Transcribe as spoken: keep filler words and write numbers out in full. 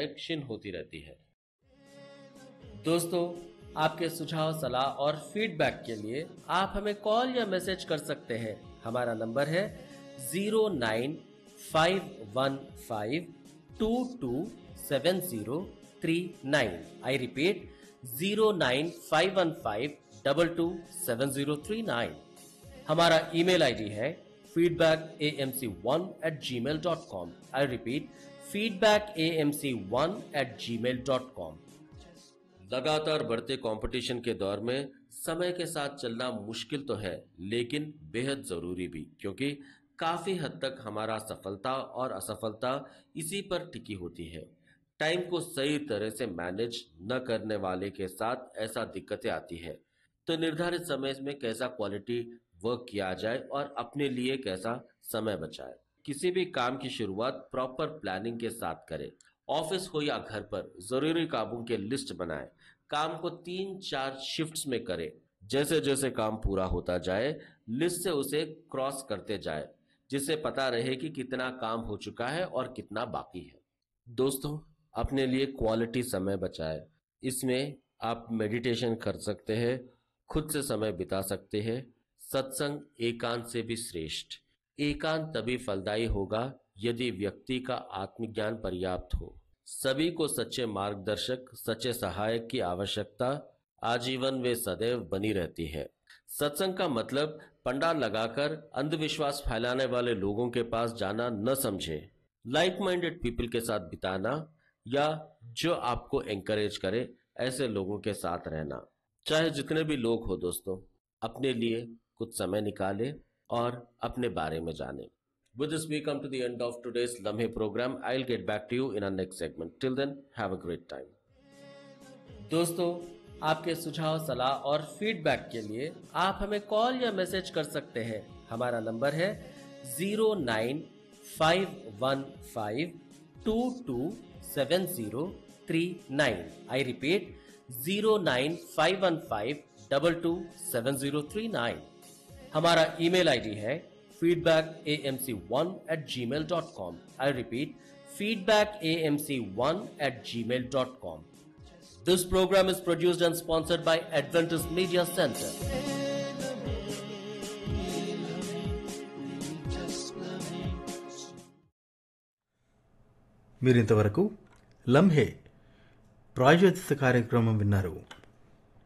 प्रेरणादायक क्षण होती रहती है। दोस्तों, आपके सुझाव, सलाह और फीडबैक के लिए आप हमें कॉल या मैसेज कर सकते हैं। हमारा नंबर है zero nine five one five to to seven zero three nine. I repeat, zero nine five one five to to seven zero three nine. हमारा ईमेल आईडी है feedback A M C one eight ji mail dot com. I repeat, feedback A M C one eight ji mail dot com. लगातार बढ़ते competition के दौर में समय के साथ चलना मुश्किल तो है, लेकिन बेहद जरूरी भी, क्योंकि काफी हद तक हमारा सफलता और असफलता इसी पर टिकी होती है। टाइम को सही तरह से मैनेज न करने वाले के साथ ऐसा दिक्कतें आती है। तो निर्धारित समय में कैसा क्वालिटी वर्क किया जाए और अपने लिए कैसा समय बचाए। किसी भी काम की शुरुआत प्रॉपर प्लानिंग के साथ करें। ऑफिस हो या घर पर जरूरी कामों के लिस्ट बनाएं। काम को तीन चार शिफ्ट्स में करें। जैसे जैसे काम पूरा होता जाए, लिस्ट से उसे क्रॉस करते जाए, जिससे पता रहे कि कितना काम हो चुका है और कितना बाकी है। दोस्तों, अपने लिए क्वालिटी समय बचाएं। इसमें आप मेडिटेशन कर सकते हैं, खुद से समय बिता सकते हैं। सत्संग एकांत से भी श्रेष्ठ। एकांत तभी फलदायी होगा यदि व्यक्ति का आत्मज्ञान पर्याप्त हो। सभी को सच्चे मार्गदर्शक, सच्चे सहायक की आवश्यकता आजीवन वे सदैव बनी रहती है। सत्संग का मतलब पंडाल लगाकर अंधविश्वास फैलाने वाले लोगों के पास जाना न समझे। लाइक माइंडेड पीपल के साथ बिताना या जो आपको एंकरेज करे, ऐसे लोगों के साथ रहना। चाहे जितने भी लोग हो दोस्तों, अपने लिए कुछ समय निकालें और अपने बारे में जानें। With this, we come to the end of today's Lamhe program. I'll get back to you in our next segment. Till then, have a great time. दोस्तों, आपके सुझाव, सलाह और फीडबैक के लिए आप हमें कॉल या मैसेज कर सकते हैं। हमारा नंबर है zero nine five one five to to seven zero three nine. I repeat, zero nine five one five to to seven zero three nine. हमारा ईमेल आईडी है feedback a m c one at gmail dot com. I repeat, feedback a m c one at gmail dot com. This program is produced and sponsored by Adventist Media Center. మీరింతవరకు లంహే ప్రాయోజిత కార్యక్రమం విన్నారు.